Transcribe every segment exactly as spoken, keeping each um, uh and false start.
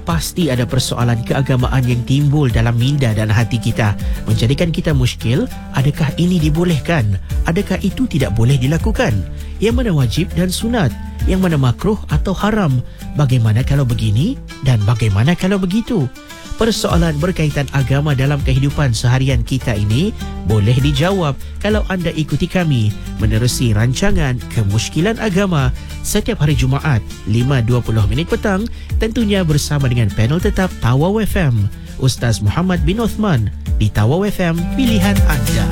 pasti ada persoalan keagamaan yang timbul dalam minda dan hati kita, menjadikan kita muskil. Adakah ini dibolehkan? Adakah itu tidak boleh dilakukan? Yang mana wajib dan sunat? Yang mana makruh atau haram? Bagaimana kalau begini? Dan bagaimana kalau begitu? Persoalan berkaitan agama dalam kehidupan seharian kita ini boleh dijawab kalau anda ikuti kami menerusi rancangan Kemusykilan Agama setiap hari Jumaat lima dua puluh minit petang, tentunya bersama dengan panel tetap Tawau F M, Ustaz Muhammad bin Uthman di Tawau F M, pilihan anda.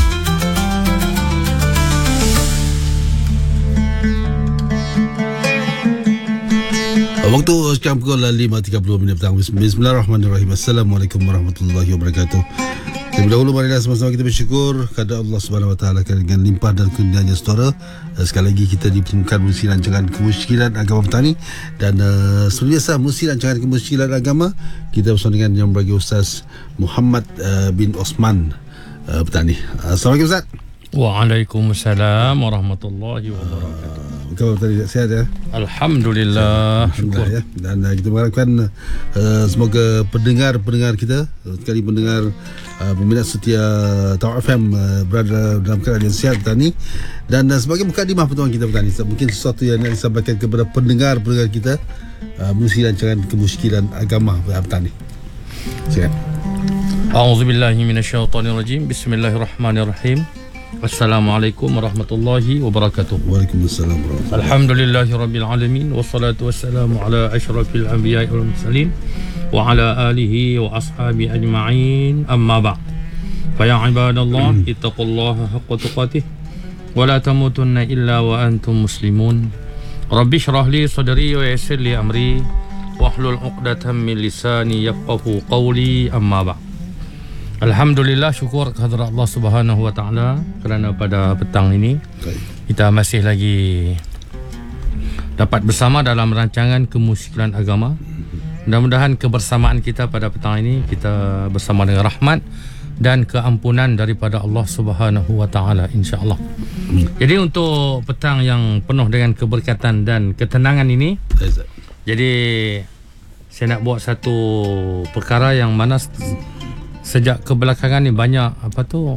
Waktu sekarang pukul lima tiga puluh minit petang. Bismillahirrahmanirrahim. Assalamualaikum warahmatullahi wabarakatuh. Terlebih dahulu marilah sama-sama kita bersyukur kepada Allah Subhanahu Wa Taala dengan limpah dan kurnianya saudara. Sekali lagi kita dipertemukan menerusi rancangan Kemusykilan Agama Petani, dan uh, seperti biasa menerusi rancangan Kemusykilan Agama kita bersama dengan yang bagi Ustaz Muhammad uh, bin Osman uh, Petani. Assalamualaikum Ustaz. Waalaikumsalam warahmatullahi wabarakatuh. Khabar tadi sihat ya? Alhamdulillah, syukur ya. Dan uh, kita mengharapkan uh, semoga pendengar-pendengar kita, sekali pendengar uh, peminat setia Tawau F M uh, berada dalam keadaan yang sihat petani. Dan uh, sebagai mukadimah pertemuan kita petani, mungkin sesuatu yang nak disampaikan kepada pendengar-pendengar kita uh, menerusi rancangan Kemusykilan Agama Petani. Silakan. A'udzubillahi minasyaitonirrajim. Bismillahirrahmanirrahim. Assalamualaikum warahmatullahi wabarakatuh. Waalaikumsalam warahmatullahi wabarakatuh. Alhamdulillahirabbil alamin, wassalatu wassalamu ala asyrafil anbiya'i wal mursalin wa ala alihi wa ashabi ajma'in. Amma ba'd. Fa ya ibadallah, ittaqullaha haqqa tuqatih wa la tamutunna illa wa antum muslimun. Rabbi shrah li sadri wa yassir li amri wahlul 'uqdatam min lisani yafqahu qawli. Amma ba'd. Alhamdulillah, syukur kehadrat Allah Subhanahu Wa Taala kerana pada petang ini kita masih lagi dapat bersama dalam rancangan Kemusykilan Agama. Mudah-mudahan kebersamaan kita pada petang ini kita bersama dengan rahmat dan keampunan daripada Allah Subhanahu Wa Taala, insya-Allah. Jadi untuk petang yang penuh dengan keberkatan dan ketenangan ini, jadi saya nak buat satu perkara yang mana sejak kebelakangan ni banyak apa tu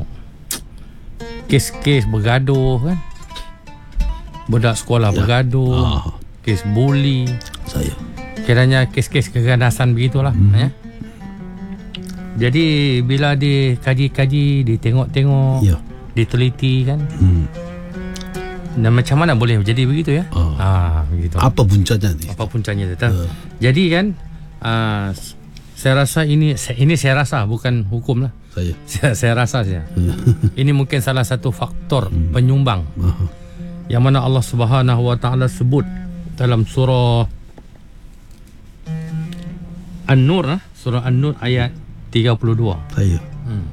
kes-kes bergaduh kan, budak sekolah ya. bergaduh, ah. kes buli, saya kiranya kes-kes keganasan begitulah, hmm. ya. Jadi bila dikaji-kaji, ditengok-tengok, ya. diteliti kan, hmm. dan macam mana boleh jadi begitu ya? ah. Ah, begitu. Apa puncanya ni? Apa puncanya tu? Uh. Jadi kan uh, saya rasa ini ini saya rasa bukan hukum lah. Saya. Saya, saya rasa saja. Ini mungkin salah satu faktor hmm. penyumbang. Uh-huh. Yang mana Allah Subhanahu Wa Taala sebut dalam surah An-Nur, surah An-Nur ayat tiga puluh dua. Saya. Hmm.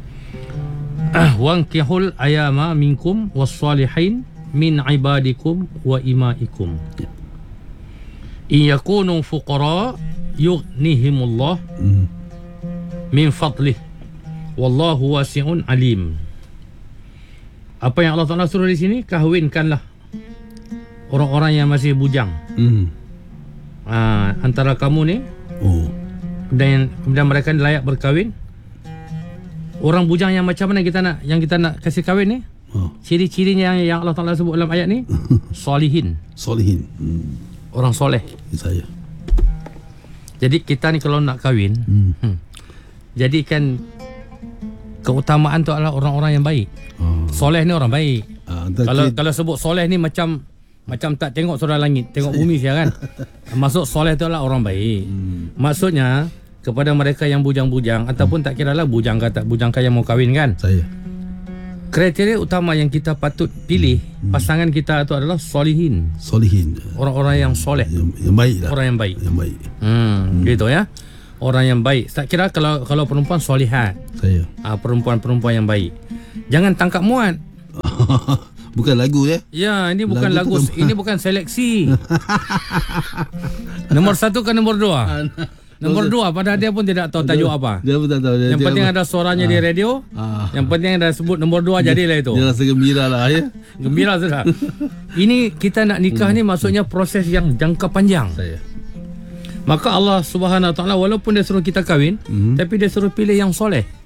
Wankihul ayama minkum was-salihin min ibadikum wa imaikum. Ya. In yakunu fuqara yughnihimullah mm. min fadlih wallahu wasi'un alim. Apa yang Allah Taala suruh di sini, kahwinkanlah orang-orang yang masih bujang. Mm. Ha, antara kamu ni, oh. dan kemudian mereka layak berkahwin. Orang bujang yang macam mana kita nak, yang kita nak kasih kahwin ni? Oh. Ciri-cirinya yang, yang Allah Taala sebut dalam ayat ni, solihin. Solihin. Mm. Orang soleh. Saya. Jadi kita ni kalau nak kahwin, hmm. Hmm, jadi kan keutamaan tu adalah orang-orang yang baik. Oh. Soleh ni orang baik. Ah, kalau kita... kalau sebut soleh ni macam macam tak tengok surau langit, tengok bumi saja kan. Maksud soleh tu adalah orang baik. Hmm. Maksudnya kepada mereka yang bujang-bujang ataupun hmm. tak kiralah bujang ke tak bujang ke yang mau kahwin kan. Saya. Kriteria utama yang kita patut pilih hmm. pasangan kita itu adalah solihin. Solihin. Orang-orang yang soleh. Yang, yang baik lah. Orang yang baik. Yang baik. Hmm, hmm. Gitu ya. Orang yang baik. Tak kira kalau kalau perempuan solihat. Saya. Ah, perempuan-perempuan yang baik. Jangan tangkap muat. Bukan lagu ya? Ya, ini bukan lagu. lagu ini bukan seleksi. Nombor satu ke nombor dua? Nombor dua, padahal dia pun tidak tahu tajuk apa. Dia pun tak tahu. Dia yang penting apa. Ada suaranya ah. di radio. Ah. Yang penting ada sebut nombor dua, dia, jadilah itu. Dia rasa gembira lah ya. Gembira sudah. Ini kita nak nikah hmm. ni maksudnya proses yang jangka panjang. Saya. Maka Allah Subhanahu Wa Taala walaupun dia suruh kita kahwin, hmm. tapi dia suruh pilih yang soleh.